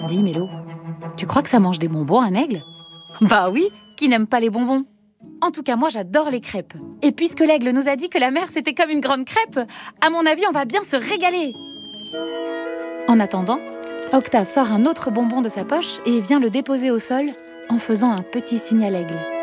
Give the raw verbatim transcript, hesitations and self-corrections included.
Dis Mélo, tu crois que ça mange des bonbons, un aigle? Bah oui, qui n'aime pas les bonbons? En tout cas, moi j'adore les crêpes. Et puisque l'aigle nous a dit que la mer c'était comme une grande crêpe, à mon avis on va bien se régaler. En attendant, Octave sort un autre bonbon de sa poche et vient le déposer au sol en faisant un petit signe à l'aigle.